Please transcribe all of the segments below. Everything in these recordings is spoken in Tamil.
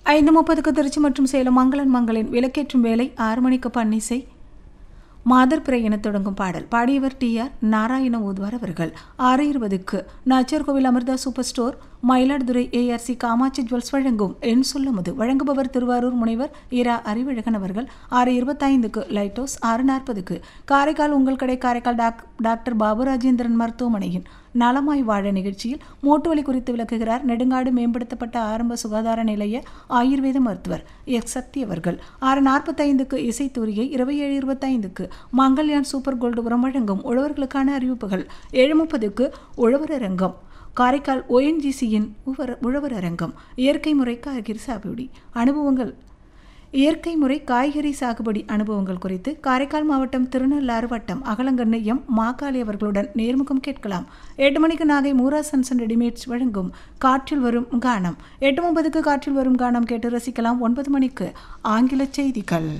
5:30க்கு திருச்சி மற்றும் சேலம் மங்களன் மங்களின் விளக்கேற்றும் வேலை 6 மணிக்கு பன்னிசை மாதர் பிறை என தொடங்கும் பாடல் பாடியவர் TR நாராயண ஓதுவார் அவர்கள். 6:20க்கு Nacharkovil Amrita super store Mayiladuthurai ARC Kamakshi jewels வழங்கும் என் சொல்லுமுது வழங்குபவர் திருவாரூர் முனைவர் இரா அறிவழகன் அவர்கள். 6:25க்கு லைட் ஹவுஸ். 6:40க்கு காரைக்கால் உங்கள் கடை காரைக்கால் டாக்டர் பாபு ராஜேந்திரன் மருத்துவமனையின் நலமாய் வாழ நிகழ்ச்சியில் மூட்டுவலி குறித்து விளக்குகிறார் நெடுங்காடு மேம்படுத்தப்பட்ட ஆரம்ப சுகாதார நிலைய ஆயுர்வேத மருத்துவர் சக்தி அவர்கள். 6:45க்கு இசைத்தூரிகை. 7:25க்கு மங்கள்யான் சூப்பர் கோல்டு உரம் வழங்கும் உழவர்களுக்கான அறிவிப்புகள். 7:30க்கு உழவர் அரங்கம் காரைக்கால் ONGCயின் உழவர் அரங்கம். இயற்கை முறை காய்கறி சாகுபடி அனுபவங்கள் அனுபவங்கள் குறித்து காரைக்கால் மாவட்டம் திருநள்ளாறு வட்டம் அகலங்கண்ணு மாக்காளி அவர்களுடன் நேர்முகம் கேட்கலாம். 8 மணிக்கு நாகை மூரா சன்சன் ரெடிமேட்ஸ் வழங்கும் காற்றில் வரும் கானம். 8:30க்கு காற்றில் வரும் கானம் கேட்டு ரசிக்கலாம். 9 மணிக்கு ஆங்கில செய்திகள்.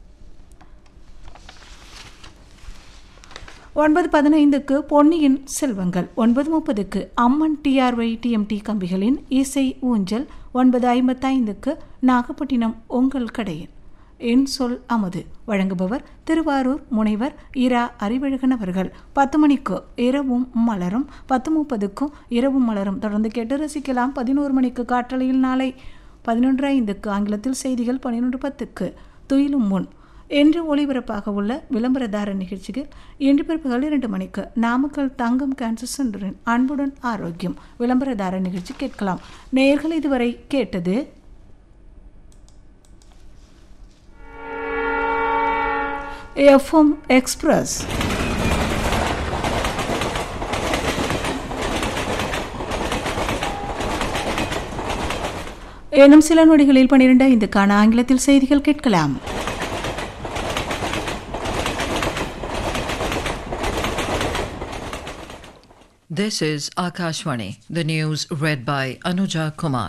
9:15க்கு பொன்னியின் செல்வங்கள். 9:30க்கு அம்மன் TRY TMT கம்பிகளின் இசை ஊஞ்சல். 9:55க்கு நாகப்பட்டினம் உங்கள் கடையில் என் சொல் அமுது வழங்குபவர் திருவாரூர் முனைவர் இரா அறிவழகன் அவர்கள். 10 மணிக்கு இரவும் மலரும். 10:30க்கும் இரவும் மலரும் தொடர்ந்து கேட்டு ரசிக்கலாம். 11 மணிக்கு காற்றலையில் நாளை. 11:05க்கு ஆங்கிலத்தில் செய்திகள். 12:10க்கு துயிலும் முன் என்று ஒளிபரப்பாக உள்ள விளம்பரதார நிகழ்ச்சிகள். இன்று பிற்பகல் 2 மணிக்கு நாமக்கல் தங்கம் கேன்சர் சென்டரின் அன்புடன் ஆரோக்கியம் விளம்பரதார நிகழ்ச்சி கேட்கலாம். நேயர்கள் இதுவரை கேட்டது FM எக்ஸ்பிரஸ். இன்னும் சில நொடிகளில் 12:05க்கான ஆங்கிலத்தில் செய்திகள் கேட்கலாம். This is Akashvani. The news read by Anuja Kumar.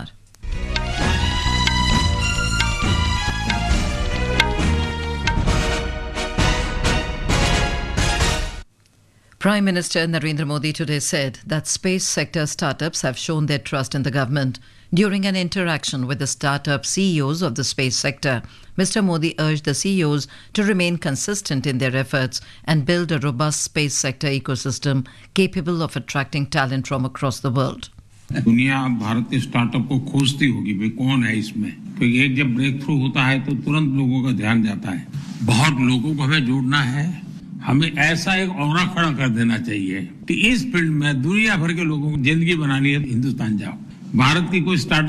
Prime Minister Narendra Modi today said that space sector startups have shown their trust in the government. During an interaction with the startup CEOs of the space sector, Mr. Modi urged the CEOs to remain consistent in their efforts and build a robust space sector ecosystem capable of attracting talent from across the world. दुनिया भारत के स्टार्टअप को खोजती होगी भाई कौन है इसमें, क्योंकि एक जब ब्रेक थ्रू होता है तो तुरंत लोगों का ध्यान जाता है. बहुत लोगों को हमें जोड़ना है. हमें ऐसा एक औरा खड़ा कर देना चाहिए कि इस फील्ड में दुनिया भर के लोगों को जिंदगी बनानी है. हिंदुस्तान जाओ. भारत की कोई स्टार्टअप